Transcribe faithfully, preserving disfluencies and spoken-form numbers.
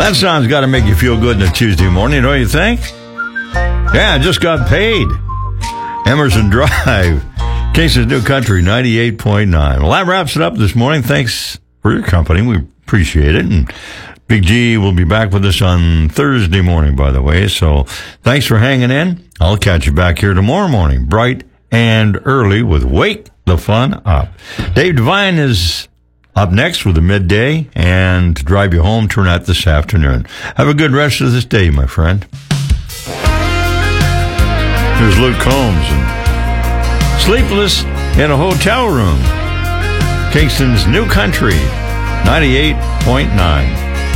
That song's got to make you feel good on a Tuesday morning, don't you think? Yeah, I just got paid. Emerson Drive, Kingston's New Country, ninety-eight point nine. Well, that wraps it up this morning. Thanks for your company. We appreciate it. And Big G will be back with us on Thursday morning, by the way. So thanks for hanging in. I'll catch you back here tomorrow morning, bright and early, with Wake the Fun Up. Dave Devine is up next with the midday, and to drive you home, turn out this afternoon. Have a good rest of this day, my friend. Here's Luke Combs and Sleepless in a Hotel Room. Kingston's New Country, ninety-eight point nine.